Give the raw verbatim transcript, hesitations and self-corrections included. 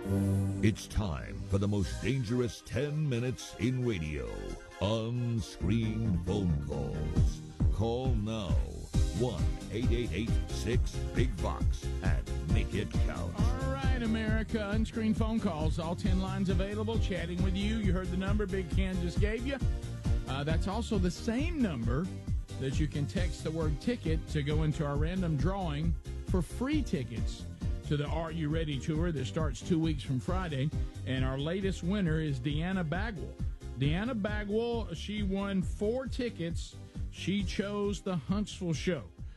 It's time for the most dangerous ten minutes in radio. Unscreened phone calls. Call now. one eight eight eight six big Vox and make it count. All right, America. Unscreened phone calls. All ten lines available. Chatting with you. You heard the number Big Ken just gave you. Uh, that's also the same number that you can text the word ticket to go into our random drawing for free tickets to the Are You Ready tour that starts two weeks from Friday. And our latest winner is Deanna Bagwell. Deanna Bagwell, she won four tickets. She chose the Huntsville show.